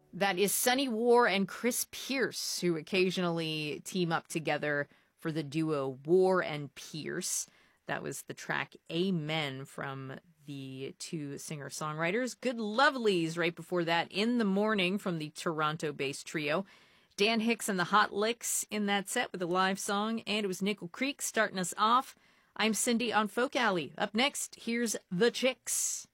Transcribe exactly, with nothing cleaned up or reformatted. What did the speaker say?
That is Sunny War and Chris Pierce, who occasionally team up together for the duo War and Pierce. That was the track Amen from the two singer-songwriters. Good Lovelies right before that, In the Morning from the Toronto-based trio. Dan Hicks and the Hot Licks in that set with a live song, and it was Nickel Creek starting us off. I'm Cindy on Folk Alley. Up next, here's The Chicks.